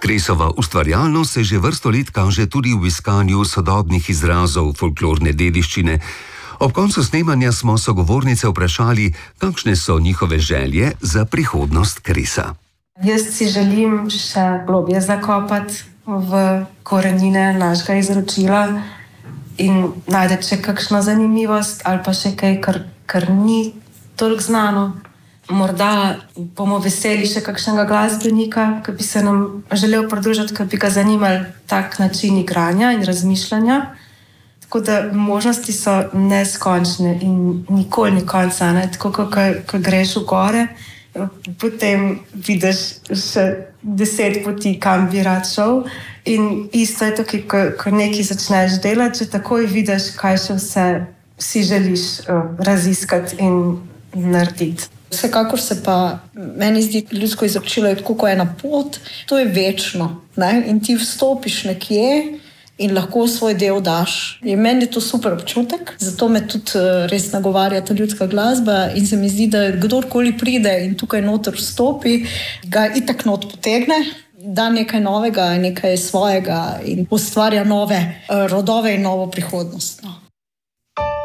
Kresova ustvarjalnost se že vrsto let kaže tudi v iskanju sodobnih izrazov folklorne dediščine. Ob koncu snemanja smo sogovornice vprašali, kakšne so njihove želje za prihodnost Kresa. Jaz si želim še globje zakopati v korenine našega izročila in najti še kakšno zanimivost ali pa še kaj, kar ni toliko znano. Morda bomo veseli še kakšnega glasbenika, ki bi se nam želel pridružiti, ki bi ga zanimal tak način igranja in razmišljanja. Tako da možnosti so neskončne in nikoli ni konca. Tako, ko greš v gore, potem vidiš še 10 poti, kam bi rad šel. In isto je tukaj, ko nekaj začneš delati, že takoj vidiš, kaj še vse si želiš raziskati in narediti. Vsekakor se pa meni zdi, ljudsko izročilo je tako kot ena pot, to je večno, ne? In ti vstopiš nekje in lahko svoj del daš. In meni je to super občutek, zato me tudi res nagovarja ta ljudska glasba in se mi zdi, da kdorkoli pride in tukaj noter vstopi, ga itak not potegne, da nekaj novega, nekaj svojega in ustvarja nove rodove in novo prihodnost. No.